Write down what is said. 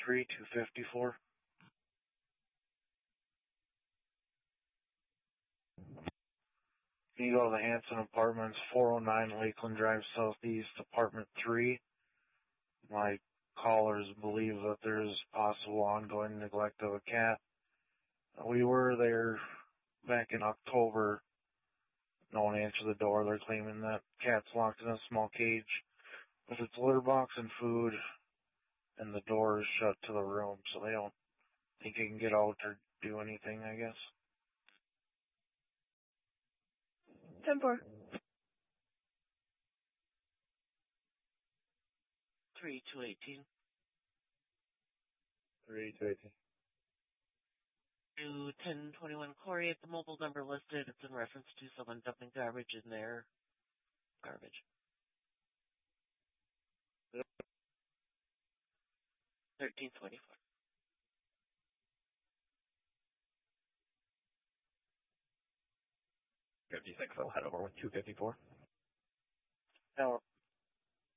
254. You go to the Hanson Apartments, 409 Lakeland Drive Southeast, Apartment 3. My callers believe that there's possible ongoing neglect of a cat. We were there back in October. No one answered the door. They're claiming that cat's locked in a small cage with its litter box and food, and the door is shut to the room, so they don't think it can get out or do anything, I guess. 10-4. 3218. 3218. To 1021 Corey at the mobile number listed. It's in reference to someone dumping garbage in their garbage. 1324. 56, I'll head over with 254. Now,